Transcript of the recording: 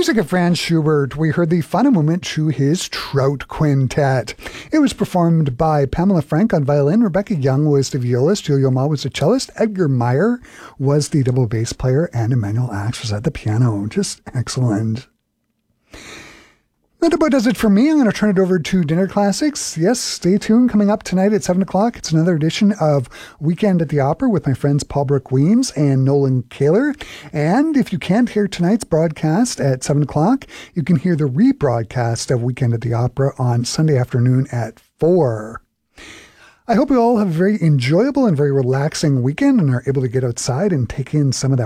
Music of Franz Schubert, we heard the final movement to his Trout Quintet. It was performed by Pamela Frank on violin, Rebecca Young was the violist, Yo-Yo Ma was the cellist, Edgar Meyer was the double bass player, and Emmanuel Axe was at the piano. Just excellent. That about does it for me. I'm going to turn it over to Dinner Classics. Yes, stay tuned. Coming up tonight at 7 o'clock, it's another edition of Weekend at the Opera with my friends Paul Brooke-Weems and Nolan Kaler. And if you can't hear tonight's broadcast at 7 o'clock, you can hear the rebroadcast of Weekend at the Opera on Sunday afternoon at 4. I hope you all have a very enjoyable and very relaxing weekend and are able to get outside and take in some of that